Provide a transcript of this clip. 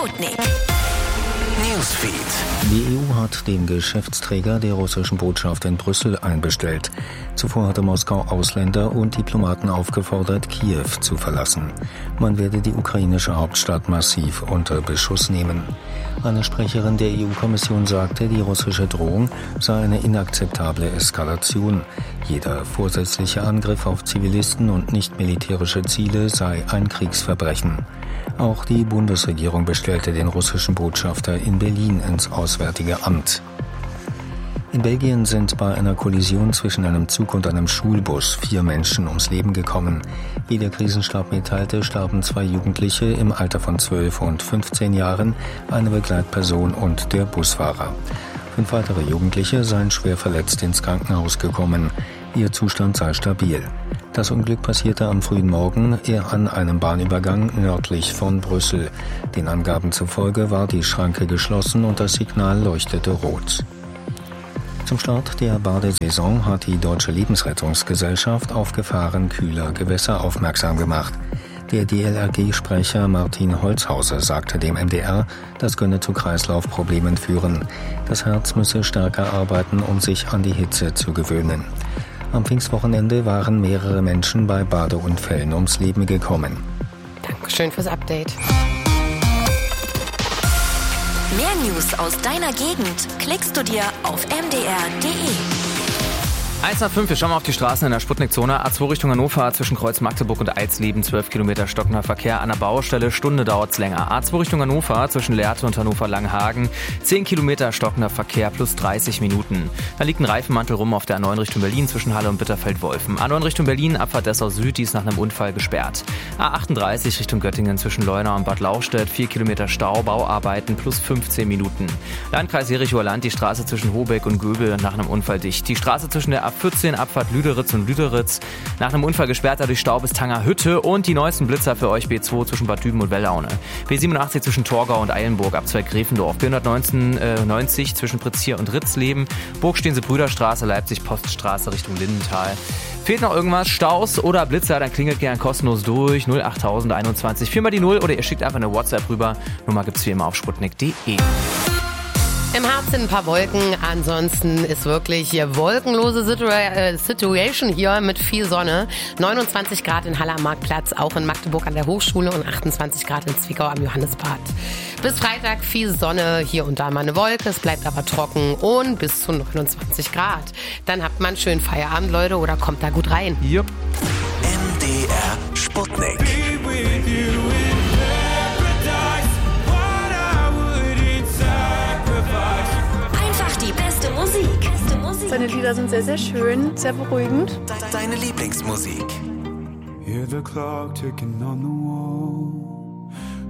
Sputnik Newsfeed. Die EU hat den Geschäftsträger der russischen Botschaft in Brüssel einbestellt. Zuvor hatte Moskau Ausländer und Diplomaten aufgefordert, Kiew zu verlassen. Man werde die ukrainische Hauptstadt massiv unter Beschuss nehmen. Eine Sprecherin der EU-Kommission sagte, die russische Drohung sei eine inakzeptable Eskalation. Jeder vorsätzliche Angriff auf Zivilisten und nicht militärische Ziele sei ein Kriegsverbrechen. Auch die Bundesregierung bestellte den russischen Botschafter in Berlin ins Auswärtige Amt. In Belgien sind bei einer Kollision zwischen einem Zug und einem Schulbus 4 Menschen ums Leben gekommen. Wie der Krisenstab mitteilte, starben 2 Jugendliche im Alter von 12 und 15 Jahren, eine Begleitperson und der Busfahrer. 5 weitere Jugendliche seien schwer verletzt ins Krankenhaus gekommen. Ihr Zustand sei stabil. Das Unglück passierte am frühen Morgen an einem Bahnübergang nördlich von Brüssel. Den Angaben zufolge war die Schranke geschlossen und das Signal leuchtete rot. Zum Start der Badesaison hat die Deutsche Lebensrettungsgesellschaft auf Gefahren kühler Gewässer aufmerksam gemacht. Der DLRG-Sprecher Martin Holzhauser sagte dem MDR, das könne zu Kreislaufproblemen führen. Das Herz müsse stärker arbeiten, um sich an die Hitze zu gewöhnen. Am Pfingstwochenende waren mehrere Menschen bei Badeunfällen ums Leben gekommen. Dankeschön fürs Update. Mehr News aus deiner Gegend klickst du dir auf mdr.de. 1 nach 5, wir schauen mal auf die Straßen in der Sputnik-Zone. A2 Richtung Hannover zwischen Kreuz Magdeburg und Eisleben, 12 Kilometer stockender Verkehr an der Baustelle, Stunde dauert's länger. A2 Richtung Hannover zwischen Lehrte und Hannover-Langenhagen, 10 Kilometer stockender Verkehr plus 30 Minuten. Da liegt ein Reifenmantel rum auf der A9 Richtung Berlin zwischen Halle und Bitterfeld-Wolfen. A9 Richtung Berlin, Abfahrt Dessau Süd, die ist nach einem Unfall gesperrt. A38 Richtung Göttingen zwischen Leuna und Bad Lauchstädt, 4 Kilometer Stau, Bauarbeiten plus 15 Minuten. Landkreis Jerichoer Land, die Straße zwischen Hobeck und Göbel nach einem Unfall dicht. Die Straße zwischen der A14 Abfahrt Lüderitz und Lüderitz nach einem Unfall gesperrt, dadurch Stau bis Tangerhütte und die neuesten Blitzer für euch B2 zwischen Bad Düben und Wellaune. B87 zwischen Torgau und Eilenburg, Abzweig Gräfendorf, B190 zwischen Pritzkirch und Ritzleben, Burgsteense Brüderstraße, Leipzig Poststraße Richtung Lindenthal. Fehlt noch irgendwas, Staus oder Blitzer, dann klingelt gern kostenlos durch 08021 4 mal die 0 oder ihr schickt einfach eine WhatsApp rüber. Nummer gibt's wie immer auf sputnik.de. Im Harz sind ein paar Wolken, ansonsten ist wirklich hier wolkenlose Situation hier mit viel Sonne. 29 Grad in Halle am Marktplatz, auch in Magdeburg an der Hochschule und 28 Grad in Zwickau am Johannisbad. Bis Freitag viel Sonne, hier und da mal eine Wolke, es bleibt aber trocken und bis zu 29 Grad. Dann habt man schön Feierabend, Leute, oder kommt da gut rein. Yep. MDR Sputnik. Die beste Musik. Seine Lieder sind sehr, sehr schön, sehr beruhigend. Deine Lieblingsmusik. Hear the clock ticking on the wall.